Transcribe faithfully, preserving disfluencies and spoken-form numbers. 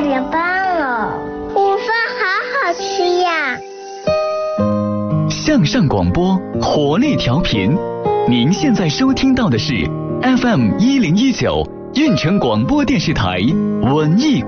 太棒了，午饭好好吃呀！ 向上广播，活力调频，您现在收听到的是 F M 一零一九运城广播电视台文艺